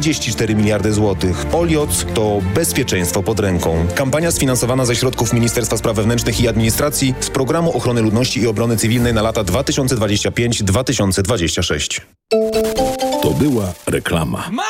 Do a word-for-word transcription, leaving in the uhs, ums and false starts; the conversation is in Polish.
trzydzieści cztery miliardy złotych. Olioc to bezpieczeństwo pod ręką. Kampania sfinansowana ze środków Ministerstwa Spraw Wewnętrznych i Administracji z Programu Ochrony Ludności i Obrony Cywilnej na lata dwa tysiące dwudziesty piąty do dwa tysiące dwudziestego szóstego. To była reklama.